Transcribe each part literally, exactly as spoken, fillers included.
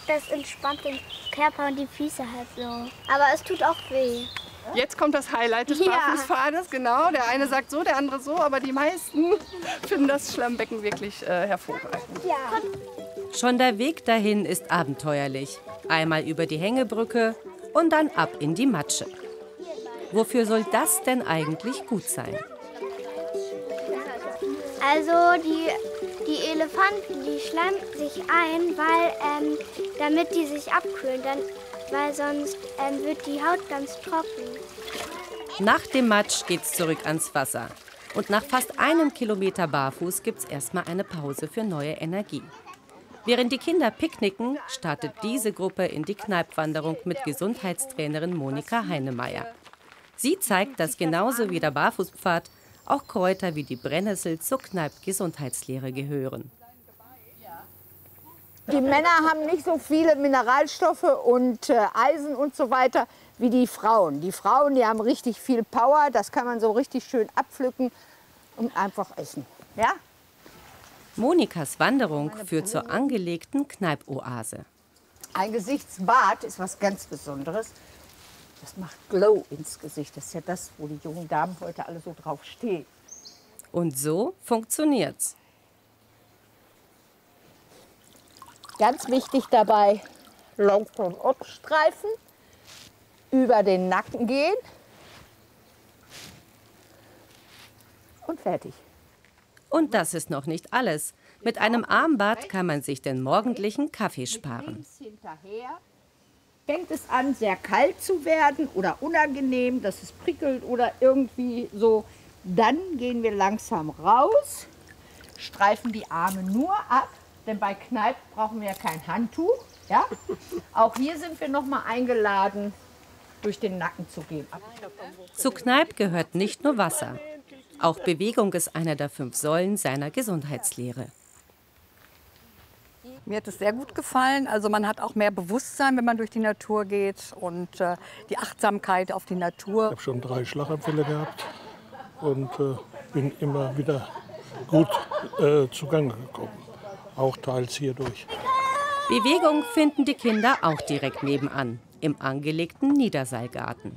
das entspannt den Körper und die Füße halt so. Aber es tut auch weh. Jetzt kommt das Highlight des Ja. Barfußpfades, genau. Der eine sagt so, der andere so, aber die meisten finden das Schlammbecken wirklich äh, hervorragend. Ja. Schon der Weg dahin ist abenteuerlich. Einmal über die Hängebrücke und dann ab in die Matsche. Wofür soll das denn eigentlich gut sein? Also die, die Elefanten, die schleimen sich ein, weil, ähm, damit die sich abkühlen, dann, weil sonst ähm, wird die Haut ganz trocken. Nach dem Matsch geht's zurück ans Wasser. Und nach fast einem Kilometer barfuß gibt's erstmal eine Pause für neue Energie. Während die Kinder picknicken, startet diese Gruppe in die Kneippwanderung mit Gesundheitstrainerin Monika Heinemeier. Sie zeigt, dass genauso wie der Barfußpfad auch Kräuter wie die Brennnessel zur Kneipp-Gesundheitslehre gehören. Die Männer haben nicht so viele Mineralstoffe und äh, Eisen und so weiter wie die Frauen. Die Frauen, die haben richtig viel Power, das kann man so richtig schön abpflücken und einfach essen. Ja? Monikas Wanderung führt zur angelegten Kneipp-Oase. Ein Gesichtsbad ist was ganz Besonderes. Das macht Glow ins Gesicht. Das ist ja das, wo die jungen Damen heute alle so drauf stehen. Und so funktioniert's. Ganz wichtig dabei, langsam abstreifen, über den Nacken gehen und fertig. Und das ist noch nicht alles. Mit einem Armbad kann man sich den morgendlichen Kaffee sparen. Hinterher fängt es an, sehr kalt zu werden oder unangenehm, dass es prickelt oder irgendwie so. Dann gehen wir langsam raus, streifen die Arme nur ab, denn bei Kneipp brauchen wir ja kein Handtuch. Ja? Auch hier sind wir noch mal eingeladen, durch den Nacken zu gehen. Zu Kneipp gehört nicht nur Wasser. Auch Bewegung ist einer der fünf Säulen seiner Gesundheitslehre. Mir hat es sehr gut gefallen. Also man hat auch mehr Bewusstsein, wenn man durch die Natur geht und äh, die Achtsamkeit auf die Natur. Ich habe schon drei Schlaganfälle gehabt und äh, bin immer wieder gut äh, zugange gekommen, auch teils hierdurch. Bewegung finden die Kinder auch direkt nebenan, im angelegten Niederseilgarten.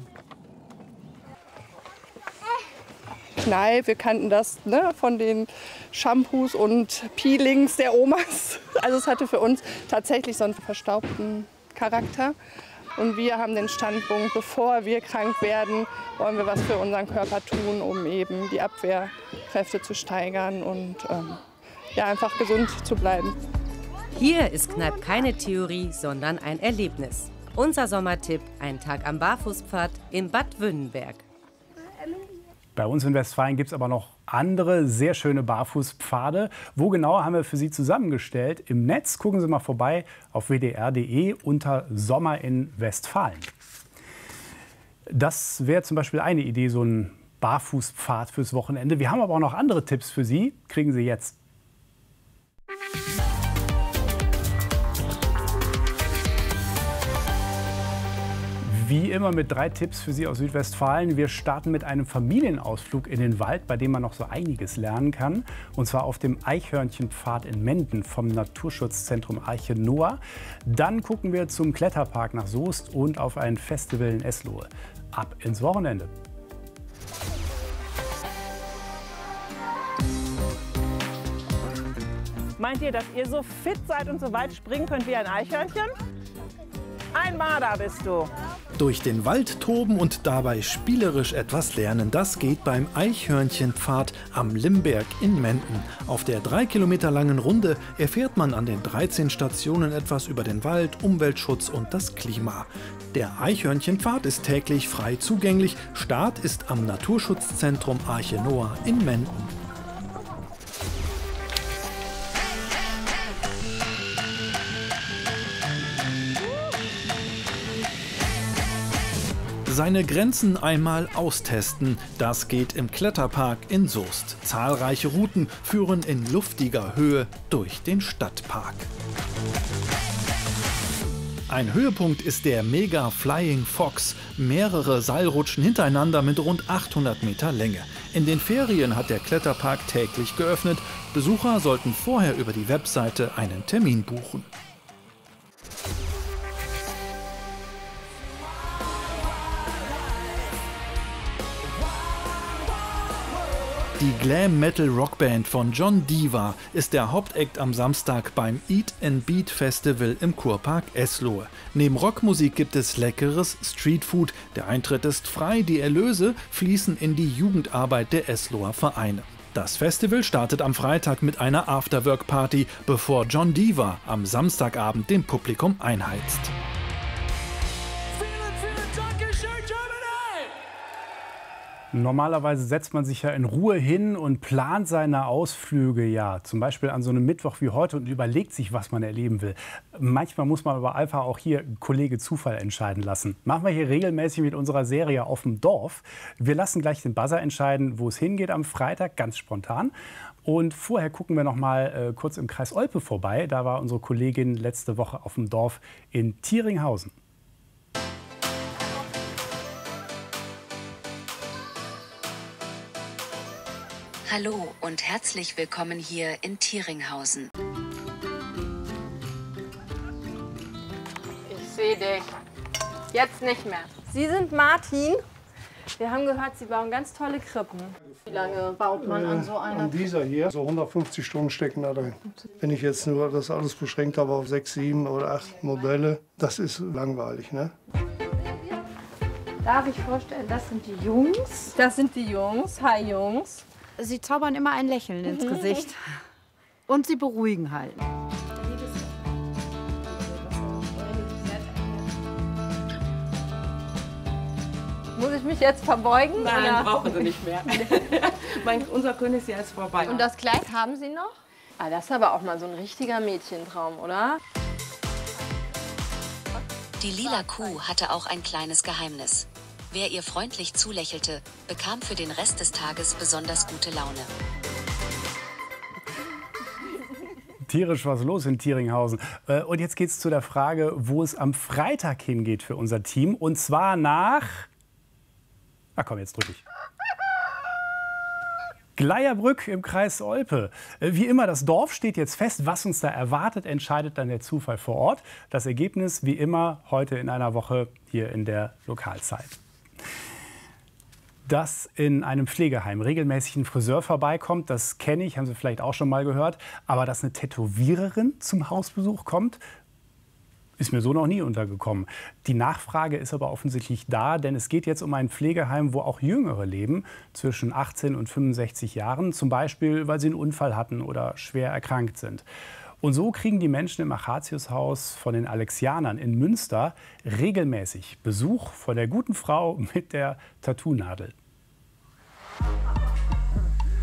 Kneipp, wir kannten das, ne, von den Shampoos und Peelings der Omas. Also es hatte für uns tatsächlich so einen verstaubten Charakter. Und wir haben den Standpunkt, bevor wir krank werden, wollen wir was für unseren Körper tun, um eben die Abwehrkräfte zu steigern und ähm, ja, einfach gesund zu bleiben. Hier ist Kneipp keine Theorie, sondern ein Erlebnis. Unser Sommertipp, ein Tag am Barfußpfad in Bad Wünnenberg. Bei uns in Westfalen gibt es aber noch andere sehr schöne Barfußpfade. Wo genau, haben wir für Sie zusammengestellt. Im Netz gucken Sie mal vorbei auf w d r punkt d e unter Sommer in Westfalen. Das wäre zum Beispiel eine Idee, so ein Barfußpfad fürs Wochenende. Wir haben aber auch noch andere Tipps für Sie. Kriegen Sie jetzt. Wie immer mit drei Tipps für Sie aus Südwestfalen. Wir starten mit einem Familienausflug in den Wald, bei dem man noch so einiges lernen kann. Und zwar auf dem Eichhörnchenpfad in Menden vom Naturschutzzentrum Arche Noah. Dann gucken wir zum Kletterpark nach Soest und auf ein Festival in Eslohe. Ab ins Wochenende. Meint ihr, dass ihr so fit seid und so weit springen könnt wie ein Eichhörnchen? Ein Marder bist du. Durch den Wald toben und dabei spielerisch etwas lernen, das geht beim Eichhörnchenpfad am Limberg in Menden. Auf der drei Kilometer langen Runde erfährt man an den dreizehn Stationen etwas über den Wald, Umweltschutz und das Klima. Der Eichhörnchenpfad ist täglich frei zugänglich. Start ist am Naturschutzzentrum Arche Noah in Menden. Seine Grenzen einmal austesten, das geht im Kletterpark in Soest. Zahlreiche Routen führen in luftiger Höhe durch den Stadtpark. Ein Höhepunkt ist der Mega Flying Fox, mehrere Seilrutschen hintereinander mit rund achthundert Meter Länge. In den Ferien hat der Kletterpark täglich geöffnet. Besucher sollten vorher über die Webseite einen Termin buchen. Die Glam-Metal-Rockband von John Diva ist der Hauptakt am Samstag beim Eat and Beat Festival im Kurpark Eslohe. Neben Rockmusik gibt es leckeres Streetfood. Der Eintritt ist frei, die Erlöse fließen in die Jugendarbeit der Esloher Vereine. Das Festival startet am Freitag mit einer Afterwork-Party, bevor John Diva am Samstagabend dem Publikum einheizt. Normalerweise setzt man sich ja in Ruhe hin und plant seine Ausflüge, ja, zum Beispiel an so einem Mittwoch wie heute und überlegt sich, was man erleben will. Manchmal muss man aber einfach auch hier Kollege Zufall entscheiden lassen. Machen wir hier regelmäßig mit unserer Serie auf dem Dorf. Wir lassen gleich den Buzzer entscheiden, wo es hingeht am Freitag, ganz spontan. Und vorher gucken wir noch mal äh, kurz im Kreis Olpe vorbei. Da war unsere Kollegin letzte Woche auf dem Dorf in Thieringhausen. Hallo und herzlich willkommen hier in Thieringhausen. Ich sehe dich. Jetzt nicht mehr. Sie sind Martin. Wir haben gehört, Sie bauen ganz tolle Krippen. Wie lange baut man an so einer? An dieser hier, so hundertfünfzig Stunden stecken da drin. Wenn ich jetzt nur das alles beschränkt habe auf sechs, sieben oder acht Modelle, das ist langweilig, ne? Darf ich vorstellen, das sind die Jungs. Das sind die Jungs. Hi Jungs. Sie zaubern immer ein Lächeln ins Gesicht. Und sie beruhigen halt. Muss ich mich jetzt verbeugen? Nein, oder? brauchen Sie nicht mehr. mein, unser Königsjahr ist vorbei. Und das Kleid haben Sie noch? Ah, das ist aber auch mal so ein richtiger Mädchentraum, oder? Die lila Kuh hatte auch ein kleines Geheimnis. Wer ihr freundlich zulächelte, bekam für den Rest des Tages besonders gute Laune. Tierisch was los in Thieringhausen. Und jetzt geht es zu der Frage, wo es am Freitag hingeht für unser Team. Und zwar nach... Ach komm, jetzt drücke ich. Gleierbrück im Kreis Olpe. Wie immer, das Dorf steht jetzt fest. Was uns da erwartet, entscheidet dann der Zufall vor Ort. Das Ergebnis, wie immer, heute in einer Woche hier in der Lokalzeit. Dass in einem Pflegeheim regelmäßig ein Friseur vorbeikommt, das kenne ich, haben Sie vielleicht auch schon mal gehört. Aber dass eine Tätowiererin zum Hausbesuch kommt, ist mir so noch nie untergekommen. Die Nachfrage ist aber offensichtlich da, denn es geht jetzt um ein Pflegeheim, wo auch Jüngere leben, zwischen achtzehn und fünfundsechzig Jahren, zum Beispiel, weil sie einen Unfall hatten oder schwer erkrankt sind. Und so kriegen die Menschen im Achatiushaus von den Alexianern in Münster regelmäßig Besuch von der guten Frau mit der Tattoo-Nadel.